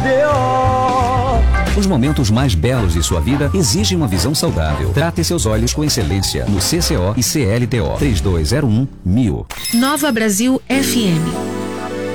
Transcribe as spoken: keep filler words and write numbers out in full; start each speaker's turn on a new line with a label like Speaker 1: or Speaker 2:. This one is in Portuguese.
Speaker 1: D O.
Speaker 2: Os momentos mais belos de sua vida exigem uma visão saudável. Trate seus olhos com excelência no C C O e C L T O. três dois zero um mil.
Speaker 3: Nova Brasil F M.